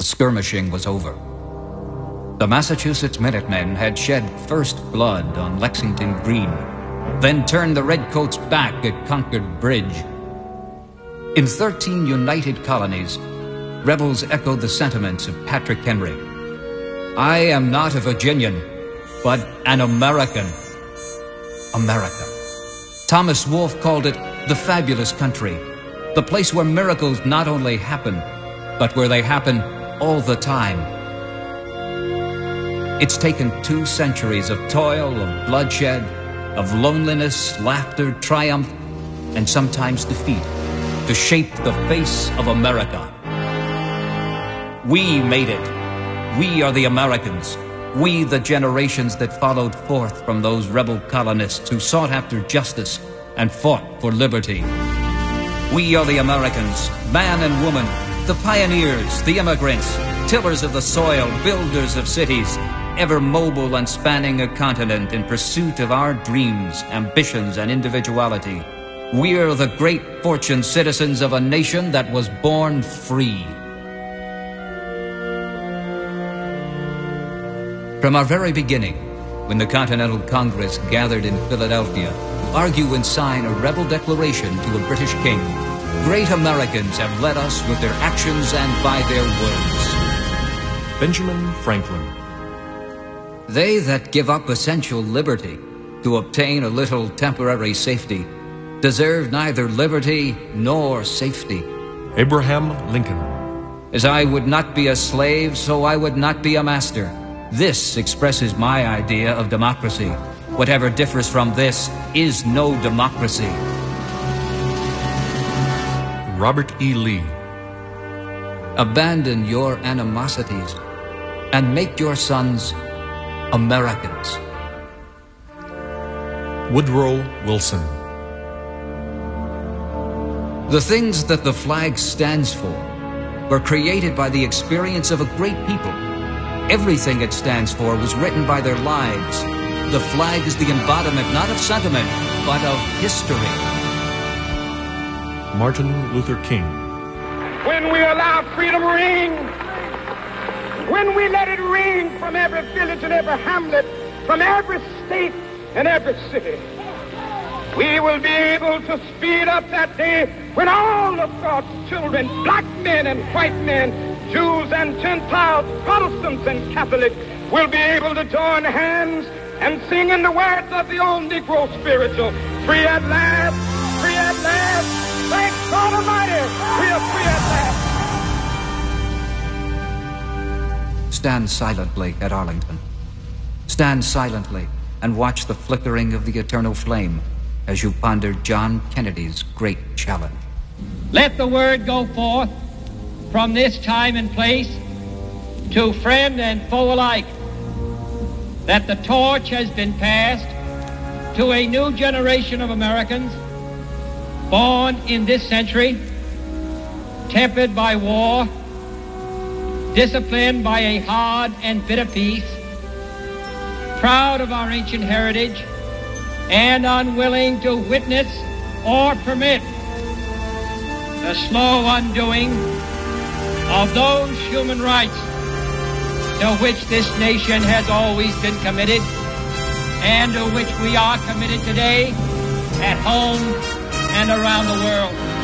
skirmishing was over. The Massachusetts Minutemen had shed first blood on Lexington Green, then turned the Redcoats back at Concord Bridge. In 13 united colonies, rebels echoed the sentiments of Patrick Henry. I am not a Virginian, but an American. America. Thomas Wolfe called it the fabulous country, the place where miracles not only happen, but where they happen all the time. It's taken 2 centuries of toil, of bloodshed, of loneliness, laughter, triumph, and sometimes defeat to shape the face of America. We made it. We are the Americans. We, the generations that followed forth from those rebel colonists who sought after justice and fought for liberty. We are the Americans, man and woman, the pioneers, the immigrants, tillers of the soil, builders of cities, ever mobile and spanning a continent in pursuit of our dreams, ambitions, and individuality. We're the great fortune citizens of a nation that was born free. From our very beginning, when the Continental Congress gathered in Philadelphia to argue and sign a rebel declaration to a British king, great Americans have led us with their actions and by their words. Benjamin Franklin. They that give up essential liberty to obtain a little temporary safety deserve neither liberty nor safety. Abraham Lincoln. As I would not be a slave, so I would not be a master. This expresses my idea of democracy. Whatever differs from this is no democracy. Robert E. Lee. Abandon your animosities and make your sons Americans. Woodrow Wilson. The things that the flag stands for were created by the experience of a great people. Everything it stands for was written by their lives. The flag is the embodiment not of sentiment, but of history. Martin Luther King. When we allow freedom ring, when we let it ring from every village and every hamlet, from every state and every city, we will be able to speed up that day when all of God's children, black men and white men, Jews and Gentiles, Protestants and Catholics, will be able to join hands and sing in the words of the old Negro spiritual, free at last, free at last, thank God Almighty, we are free at last. Stand silently at Arlington. Stand silently and watch the flickering of the eternal flame as you ponder John Kennedy's great challenge. Let the word go forth from this time and place to friend and foe alike that the torch has been passed to a new generation of Americans born in this century, tempered by war, disciplined by a hard and bitter peace, proud of our ancient heritage, and unwilling to witness or permit the slow undoing of those human rights to which this nation has always been committed and to which we are committed today at home and around the world.